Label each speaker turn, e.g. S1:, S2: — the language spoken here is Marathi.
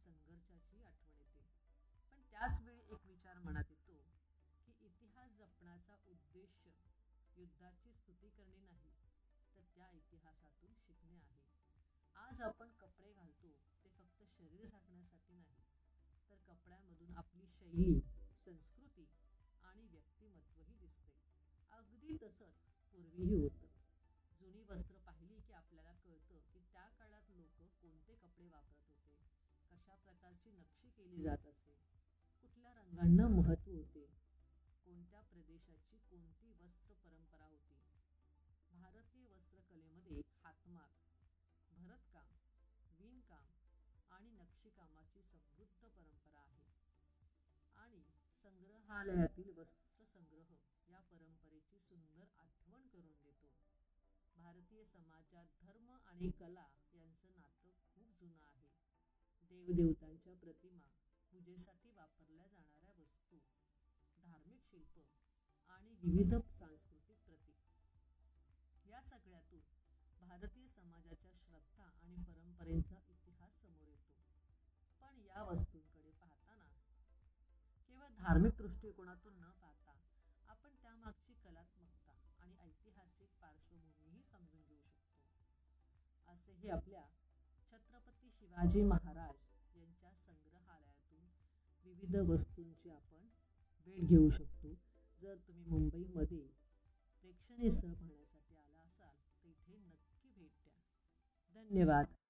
S1: संघर्षाची आठवण येते. पण त्याच वेळी एक विचार मनात येतो की इतिहास जपण्याचा उद्देश युद्धाची स्तुती करणे नाही, तर त्या इतिहासातून शिकणे आहे. आज आपण कपडे घालतो ते फक्त शरीर झाकण्यासाठी नाही, तर कपड्यामधून आपली शैली, संस्कृती आणि व्यक्तिमत्वही दिसते. अगदी तसंच पूर्वीही होतं. जुनी वस्त्र पाहिली की आपल्याला कळतं की त्या काळात लोक कोणते कपडे वापरत होते, कशा प्रकारची नक्षी केली जात असे, कुठल्या रंगांना महत्त्व होते, कोणत्या प्रदेशाची कोणती वस्त्र परंपरा होती. भारतीय वस्त्रकलेमध्ये हातमाग, भरतकाम, विणकाम आणि नक्षीकामाची समृद्ध परंपरा आहे. आणि संग्रहालयातील वस्त्रसंग्रह या परंपरेची सुंदर आठवण करून देतो. भारतीय समाजात धर्म आणि कला यांचं नातं खूप जुनं आहे. देवदेवतांच्या प्रतिमा, पूजेसाठी वापरल्या जाणाऱ्या वस्तू, धार्मिक शिल्प आणि विविध सांस्कृतिक प्रतीक या सगळ्यातून भारतीय समाजाच्या श्रद्धा आणि परंपरेचा इतिहास समोर येतो. पण या वस्तूंकडे पाहताना केवळ धार्मिक दृष्टिकोनातून न पाहता आपण त्यामागची कलात्मकता आणि ऐतिहासिक पार्श्वभूमीही समजून घेऊ शकतो. असेही आपल्या छत्रपती शिवाजी महाराज यांच्या संग्रहालयातून विविध वस्तूंची आपण भेट घेऊ शकतो. जर तुम्ही मुंबईमध्ये प्रेक्षणीय स्थळ पाहण्यासाठी आला असाल तर इथे नक्की भेट द्या. धन्यवाद.